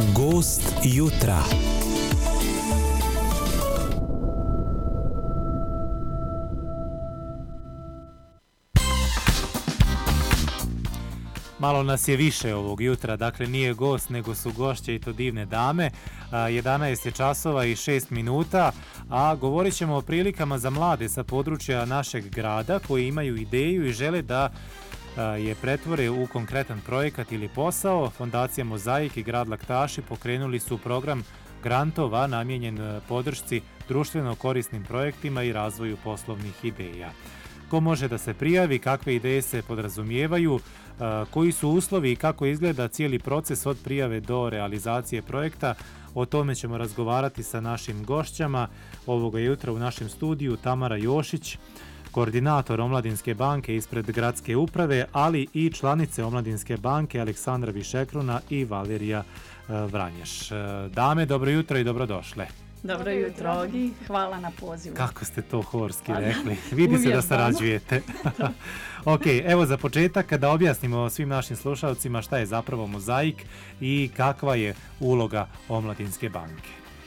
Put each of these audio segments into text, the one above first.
Gost jutra. Malo nas je više ovog jutra, dakle nije gost nego su gošće i to divne dame. 11 je časova i 6 minuta, a govorit ćemo o prilikama za mlade sa područja našeg grada koji imaju ideju i žele da je pretvore u konkretan projekat ili posao. Fondacija Mozaik i grad Laktaši pokrenuli su program grantova namijenjen podršci društveno korisnim projektima i razvoju poslovnih ideja. Ko može da se prijavi, kakve ideje se podrazumijevaju, koji su uslovi i kako izgleda cijeli proces od prijave do realizacije projekta. O tome ćemo razgovarati sa našim gošćama ovoga jutra u našem studiju. Tamara Jošić, koordinator Omladinske banke ispred gradske uprave, ali i članice Omladinske banke Aleksandra Višekruna i Valerija Vranješ. Dame, dobro jutro i dobrodošle. Dobro jutro, Ogi. Hvala na pozivu. Kako ste to horski rekli. Vidi se da sarađujete. Ok, evo za početak da objasnimo svim našim slušalcima šta je zapravo Mozaik i kakva je uloga Omladinske banke.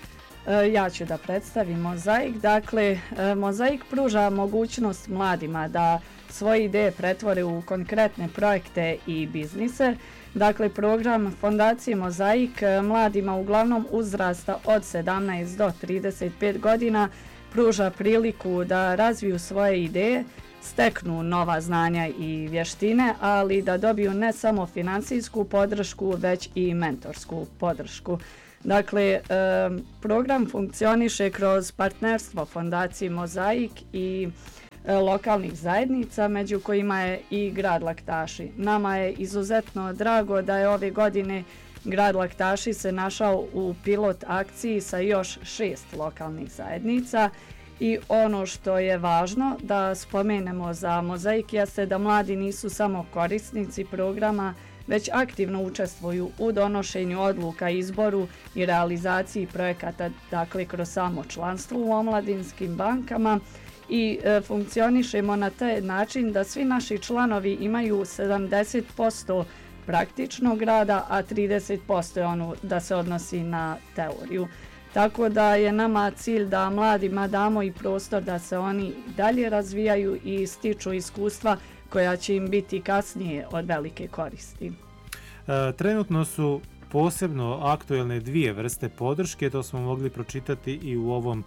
Ja ću da predstavim Mozaik. Dakle, Mozaik pruža mogućnost mladima da svoje ideje pretvore u konkretne projekte i biznise. Dakle, program Fondacije Mozaik mladima uglavnom uzrasta od 17 do 35 godina pruža priliku da razviju svoje ideje, steknu nova znanja i vještine, ali da dobiju ne samo financijsku podršku, već i mentorsku podršku. Dakle, program funkcioniše kroz partnerstvo Fondacije Mozaik i lokalnih zajednica, među kojima je i grad Laktaši. Nama je izuzetno drago da je ove godine grad Laktaši se našao u pilot akciji sa još 6 lokalnih zajednica. I ono što je važno da spomenemo za Mozaik jeste da mladi nisu samo korisnici programa, već aktivno učestvuju u donošenju odluka, izboru i realizaciji projekata, dakle kroz samo članstvo u omladinskim bankama. I funkcionišemo na taj način da svi naši članovi imaju 70% praktičnog rada, a 30% je ono da se odnosi na teoriju. Tako da je nama cilj da mladima damo i prostor da se oni dalje razvijaju i stiču iskustva koja će im biti kasnije od velike koristi. Trenutno su posebno aktuelne dvije vrste podrške, to smo mogli pročitati i u ovom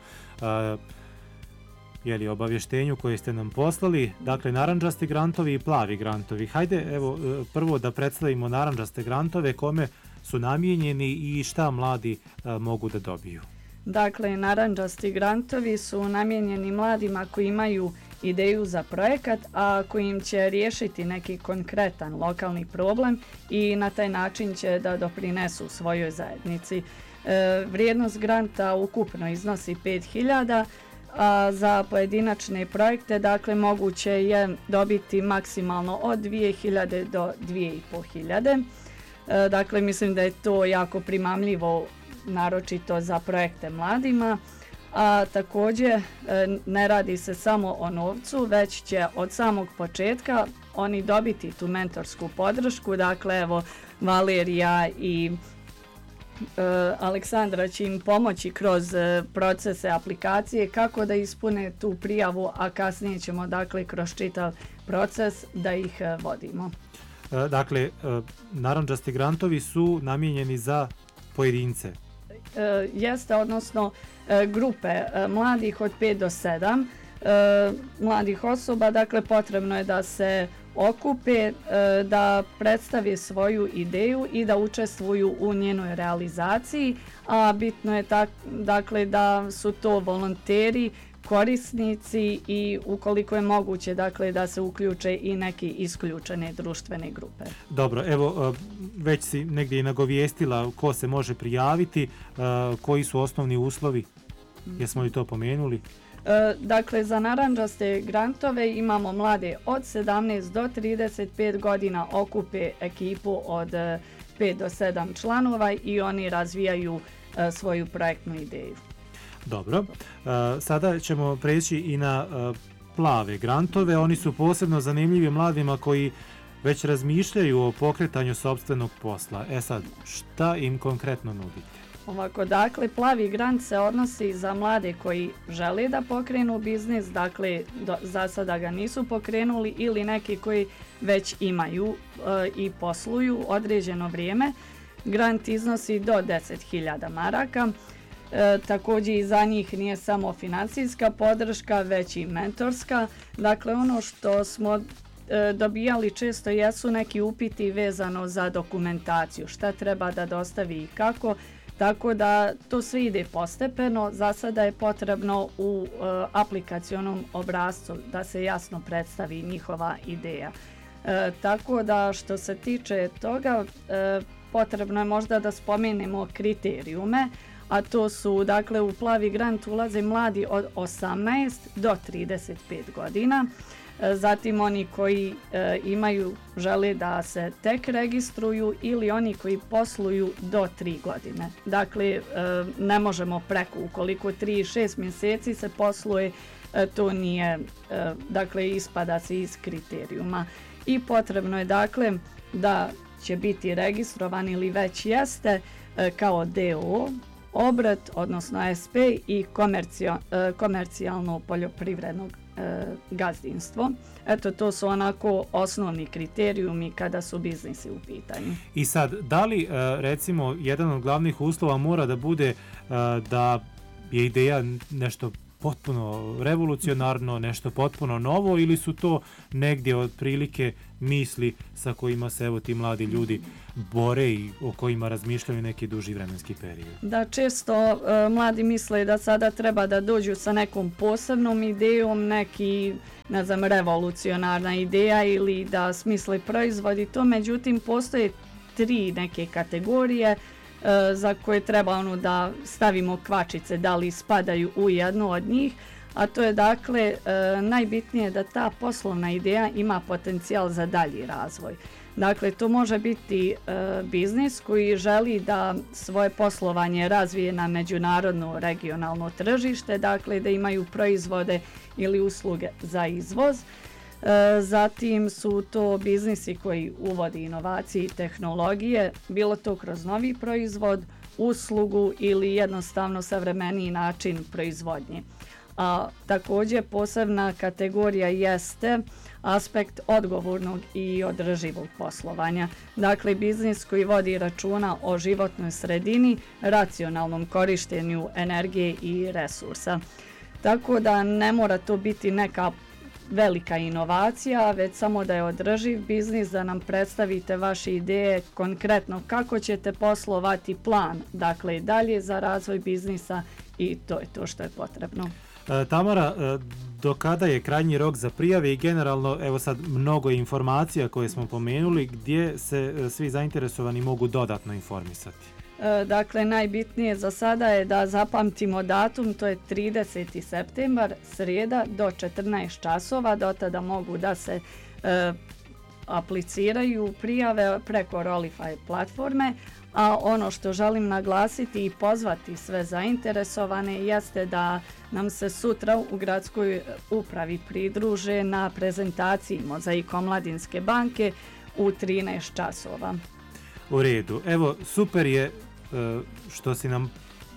obavještenju koje ste nam poslali. Dakle, narandžasti grantovi i plavi grantovi. Hajde, evo, prvo da predstavimo narandžaste grantove, kome su namijenjeni i šta mladi mogu da dobiju. Dakle, narandžasti grantovi su namijenjeni mladima koji imaju ideju za projekat, a kojim će riješiti neki konkretan lokalni problem i na taj način će da doprinesu svojoj zajednici. Vrijednost granta ukupno iznosi 5.000, a za pojedinačne projekte, dakle, moguće je dobiti maksimalno od 2.000 do 2.500. Dakle, mislim da je to jako primamljivo, naročito za projekte mladima. A također ne radi se samo o novcu, već će od samog početka oni dobiti tu mentorsku podršku. Dakle, evo, Valerija i Aleksandra će im pomoći kroz procese aplikacije kako da ispune tu prijavu, a kasnije ćemo, dakle, kroz čitav proces da ih vodimo. Dakle, narandžasti grantovi su namijenjeni za pojedince. Jeste, odnosno grupe mladih od 5 do 7 mladih osoba. Dakle, potrebno je da se okupe, da predstave svoju ideju i da učestvuju u njenoj realizaciji, a bitno je dakle, da su to volonteri, korisnici i ukoliko je moguće, dakle, da se uključe i neki isključene društvene grupe. Dobro, evo, već si negdje i nagovijestila ko se može prijaviti, koji su osnovni uslovi, jesmo li to pomenuli? Dakle, za narandžaste grantove imamo mlade od 17 do 35 godina, okupe ekipu od 5 do 7 članova i oni razvijaju svoju projektnu ideju. Dobro, sada ćemo preći i na plave grantove. Oni su posebno zanimljivi mladima koji već razmišljaju o pokretanju sopstvenog posla. Sad, šta im konkretno nudite? Ovako, dakle, plavi grant se odnosi za mlade koji žele da pokrenu biznis, dakle, za sada ga nisu pokrenuli ili neki koji već imaju i posluju određeno vrijeme. Grant iznosi do 10.000 maraka. Također i za njih nije samo financijska podrška, već i mentorska. Dakle, ono što smo dobijali često jesu neki upiti vezano za dokumentaciju, šta treba da dostavi i kako. Tako da to sve ide postepeno, za sada je potrebno u aplikacionom obrascu da se jasno predstavi njihova ideja. Tako da što se tiče toga, potrebno je možda da spomenemo kriterijume, a to su, dakle, u plavi grant ulaze mladi od 18 do 35 godina. Zatim oni koji žele da se tek registruju ili oni koji posluju do 3 godine. Dakle, ne možemo preko, ukoliko 3 i 6 mjeseci se posluje, to nije, dakle, ispada se iz kriterijuma. I potrebno je, dakle, da će biti registrovan ili već jeste kao DO, obrt, odnosno SP i komercijalno poljoprivredno gazdinstvo. Eto, to su onako osnovni kriterijumi kada su biznisi u pitanju. I sad, da li, recimo, jedan od glavnih uslova mora da bude da je ideja nešto potpuno revolucionarno, nešto potpuno novo, ili su to negdje otprilike misli sa kojima se evo ti mladi ljudi bore i o kojima razmišljaju neki duži vremenski period? Da, često mladi misle da sada treba da dođu sa nekom posebnom idejom, neki, ne znam, revolucionarna ideja ili da smisle proizvod i to, međutim postoje 3 neke kategorije za koje treba da stavimo kvačice, da li spadaju u jednu od njih, a to je, dakle, najbitnije da ta poslovna ideja ima potencijal za dalji razvoj. Dakle, to može biti biznis koji želi da svoje poslovanje razvije na međunarodno regionalno tržište, dakle da imaju proizvode ili usluge za izvoz. Zatim su to biznisi koji uvodi inovacije i tehnologije, bilo to kroz novi proizvod, uslugu ili jednostavno savremeniji način proizvodnje. A također posebna kategorija jeste aspekt odgovornog i održivog poslovanja. Dakle, biznis koji vodi računa o životnoj sredini, racionalnom korištenju energije i resursa. Tako da ne mora to biti neka velika inovacija, već samo da je održiv biznis, da nam predstavite vaše ideje konkretno kako ćete poslovati, plan, dakle dalje za razvoj biznisa, i to je to što je potrebno. Tamara, do kada je krajnji rok za prijave i generalno, evo sad mnogo informacija koje smo pomenuli, gdje se svi zainteresovani mogu dodatno informisati? Dakle, najbitnije za sada je da zapamtimo datum, to je 30. septembar, srijeda do 14 časova, do tada mogu da se apliciraju prijave preko Rolify platforme, a ono što želim naglasiti i pozvati sve zainteresovane jeste da nam se sutra u gradskoj upravi pridruže na prezentaciji Mozaik Omladinske banke u 13 časova. U redu. Evo, super je što si nam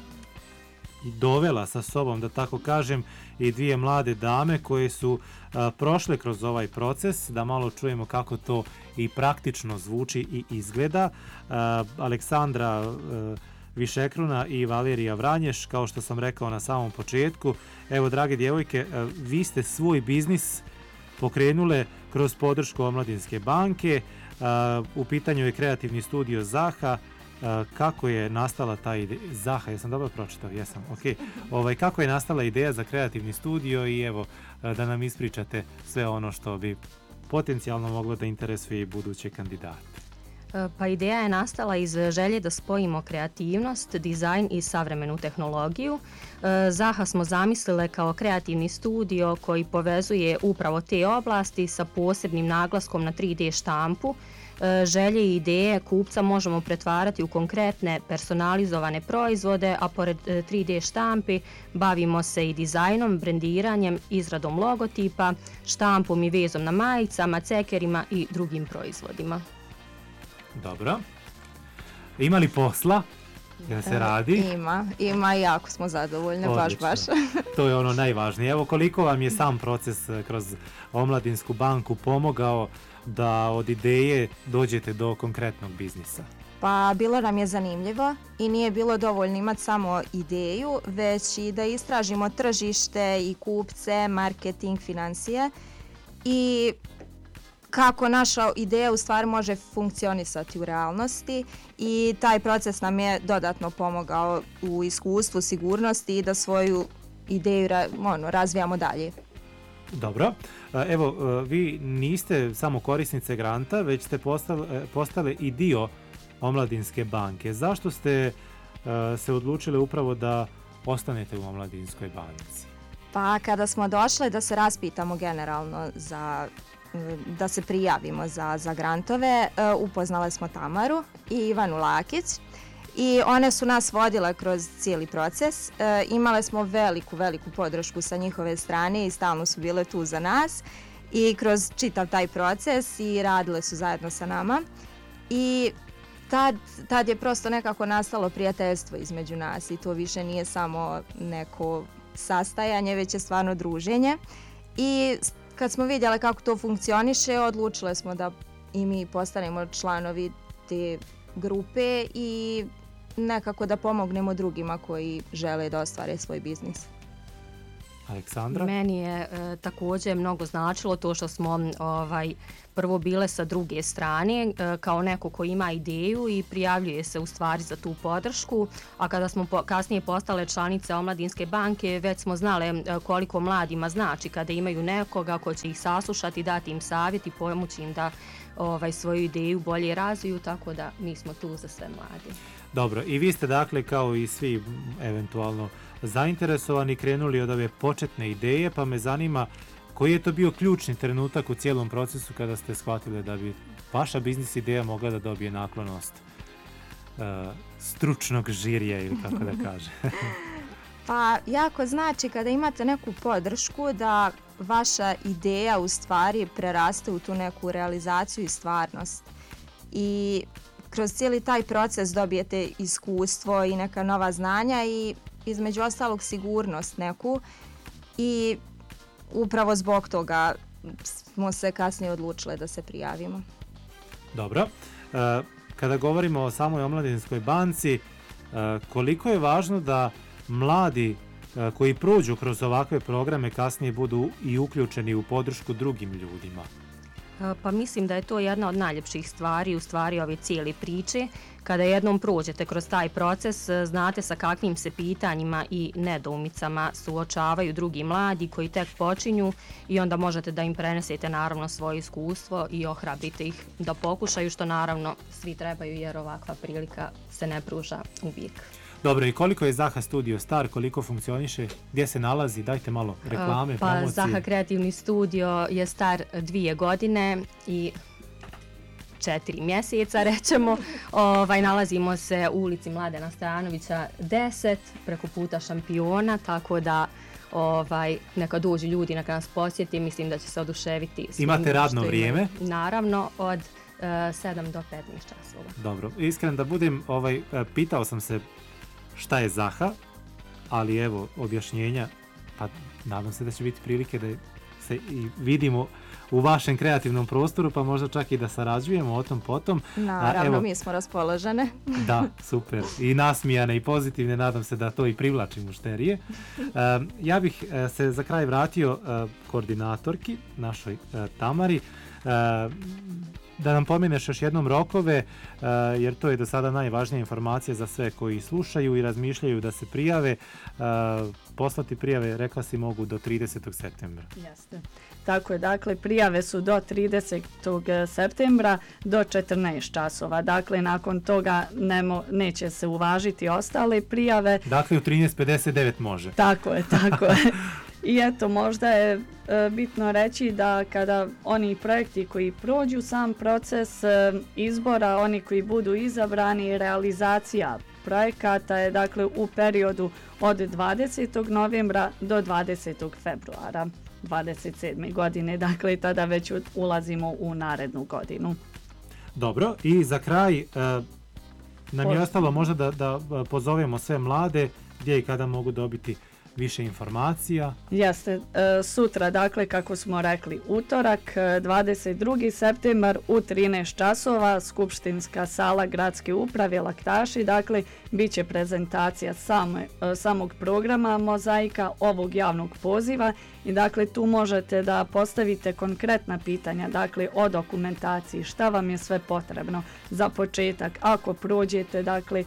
dovela sa sobom, da tako kažem, i 2 mlade dame koje su prošle kroz ovaj proces, da malo čujemo kako to i praktično zvuči i izgleda. Aleksandra Višekruna i Valerija Vranješ, kao što sam rekao na samom početku. Evo, drage djevojke, vi ste svoj biznis pokrenule kroz podršku Omladinske banke. U pitanju je kreativni studio Zaha. Kako je nastala ta ideja? Zaha, jesam dobro pročitao? Jesam, ok. Kako je nastala ideja za kreativni studio i evo da nam ispričate sve ono što bi potencijalno moglo da interesuje i buduće kandidate. Pa ideja je nastala iz želje da spojimo kreativnost, dizajn i savremenu tehnologiju. Zaha smo zamislile kao kreativni studio koji povezuje upravo te oblasti sa posebnim naglaskom na 3D štampu, Želje i ideje kupca možemo pretvarati u konkretne personalizovane proizvode, a pored 3D štampi bavimo se i dizajnom, brendiranjem, izradom logotipa, štampom i vezom na majicama, cekerima i drugim proizvodima. Dobro. Ima li posla? Jel se radi? Ima i jako smo zadovoljne, Odlično. baš. To je ono najvažnije. Evo, koliko vam je sam proces kroz Omladinsku banku pomogao da od ideje dođete do konkretnog biznisa? Pa bilo nam je zanimljivo i nije bilo dovoljno imati samo ideju, već i da istražimo tržište i kupce, marketing, financije i kako naša ideja u stvari može funkcionisati u realnosti i taj proces nam je dodatno pomogao u iskustvu, sigurnosti i da svoju ideju razvijamo dalje. Dobro. Evo, vi niste samo korisnice granta, već ste postale i dio Omladinske banke. Zašto ste se odlučili upravo da ostanete u Omladinskoj banci? Pa kada smo došli da se raspitamo generalno da se prijavimo za grantove, upoznale smo Tamaru i Ivanu Lakić i one su nas vodile kroz cijeli proces. Imale smo veliku podršku sa njihove strane i stalno su bile tu za nas i kroz čitav taj proces i radile su zajedno sa nama i tad je prosto nekako nastalo prijateljstvo između nas i to više nije samo neko sastajanje, već je stvarno druženje i kad smo vidjeli kako to funkcioniše, odlučile smo da i mi postanemo članovi te grupe i nekako da pomognemo drugima koji žele da ostvare svoj biznis. Aleksandra? Meni je također mnogo značilo to što smo prvo bile sa druge strane kao neko ko ima ideju i prijavljuje se u stvari za tu podršku, a kada smo kasnije postale članice Omladinske banke već smo znale koliko mladima znači kada imaju nekoga ko će ih saslušati, dati im savjet i pomoći im da svoju ideju bolje razviju, tako da mi smo tu za sve mlade. Dobro, i vi ste dakle kao i svi eventualno zainteresovani krenuli od ove početne ideje, pa me zanima koji je to bio ključni trenutak u cijelom procesu kada ste shvatili da bi vaša biznis ideja mogla da dobije naklonost stručnog žirija ili kako da kaže. Pa jako znači kada imate neku podršku da vaša ideja u stvari preraste u tu neku realizaciju i stvarnost. I kroz cijeli taj proces dobijete iskustvo i neka nova znanja i između ostalog sigurnost neku i upravo zbog toga smo se kasnije odlučile da se prijavimo. Dobro. Kada govorimo o samoj Omladinskoj banci, koliko je važno da mladi koji prođu kroz ovakve programe kasnije budu i uključeni u podršku drugim ljudima? Pa mislim da je to jedna od najljepših stvari, u stvari ove cijele priče. Kada jednom prođete kroz taj proces, znate sa kakvim se pitanjima i nedoumicama suočavaju drugi mladi koji tek počinju i onda možete da im prenesete naravno svoje iskustvo i ohrabrite ih da pokušaju, što naravno svi trebaju jer ovakva prilika se ne pruža uvijek. Dobro, i koliko je Zaha Studio star, koliko funkcioniše, gdje se nalazi, dajte malo reklame, promocije. Pa Zaha Kreativni studio je star 2 godine i 4 mjeseca, rećemo. Nalazimo se u ulici Mladena Stojanovića 10, preko puta Šampiona, tako da neka dođu ljudi, neka nas posjeti, mislim da će se oduševiti. Imate radno vrijeme? Naravno, od 7 do 15 časova. Dobro, iskren da budem, pitao sam se šta je Zaha, ali evo objašnjenja, pa nadam se da će biti prilike da se i vidimo u vašem kreativnom prostoru, pa možda čak i da sarađujemo o tom potom. Naravno, mi smo raspoložene. Da, super. I nasmijane i pozitivne, nadam se da to i privlači mušterije. Ja bih se za kraj vratio koordinatorki, našoj Tamari, da nam pomeneš još jednom rokove, jer to je do sada najvažnija informacija za sve koji slušaju i razmišljaju da se prijave. Poslati prijave, rekla si, mogu do 30. septembra. Jeste. Tako je, dakle, prijave su do 30. septembra do 14 časova. Dakle, nakon toga neće se uvažiti ostale prijave. Dakle, u 13:59 može. Tako je, tako je. I eto, možda je bitno reći da kada oni projekti koji prođu sam proces izbora, oni koji budu izabrani, realizacija projekata je dakle u periodu od 20. novembra do 20. februara 27. godine, dakle tada već ulazimo u narednu godinu. Dobro, i za kraj nam je ostalo možda da pozovemo sve mlade gdje i kada mogu dobiti više informacija. Jeste, sutra, dakle, kako smo rekli, utorak, 22. septembar u 13 časova, skupštinska sala gradske uprave Laktaši, dakle, bit će prezentacija samog programa Mozaika, ovog javnog poziva i dakle tu možete da postavite konkretna pitanja, dakle o dokumentaciji, šta vam je sve potrebno za početak, ako prođete, dakle,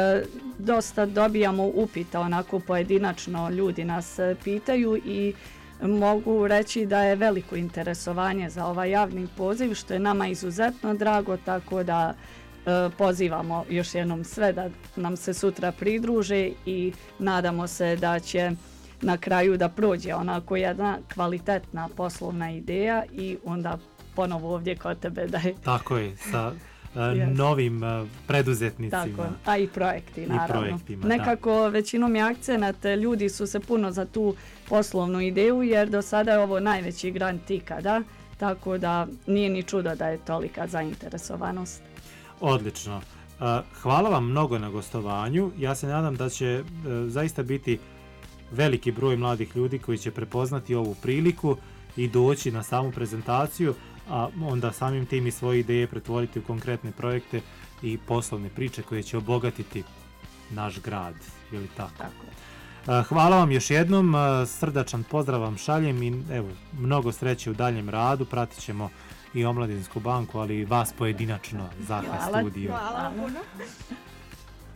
dosta dobijamo upita, onako pojedinačno ljudi nas pitaju i mogu reći da je veliko interesovanje za ovaj javni poziv, što je nama izuzetno drago, tako da pozivamo još jednom sve da nam se sutra pridruže i nadamo se da će na kraju da prođe onako jedna kvalitetna poslovna ideja i onda ponovo ovdje kod tebe da je... Tako je, sa novim preduzetnicima. Tako, a i projekti, naravno. I projektima, nekako većinom je akcenat, ljudi su se puno za tu poslovnu ideju, jer do sada je ovo najveći grant ikada, tako da nije ni čudo da je tolika zainteresovanost. Odlično. Hvala vam mnogo na gostovanju. Ja se nadam da će zaista biti veliki broj mladih ljudi koji će prepoznati ovu priliku i doći na samu prezentaciju, a onda samim tim i svoje ideje pretvoriti u konkretne projekte i poslovne priče koje će obogatiti naš grad. Je li tako? Tako. Hvala vam još jednom, srdačan pozdrav vam šaljem i evo, mnogo sreće u daljem radu, pratit ćemo i Omladinsku banku, ali i vas pojedinačno, Zahra Studio. Hvala puno.